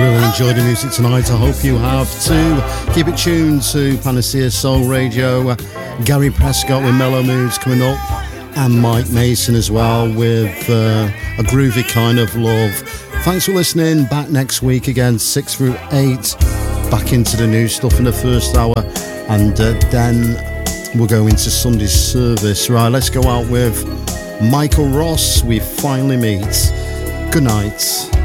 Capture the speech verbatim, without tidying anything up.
Really enjoyed the music tonight. I hope you have too. Keep it tuned to Panacea Soul Radio. Uh, Gary Prescott with Mellow Moods coming up, and Mike Mason as well with uh, A Groovy Kind of Love. Thanks for listening. Back next week again, six through eight. Back into the new stuff in the first hour, and uh, then we'll go into Sunday's service. Right, let's go out with Michael Ross. We finally meet. Good night.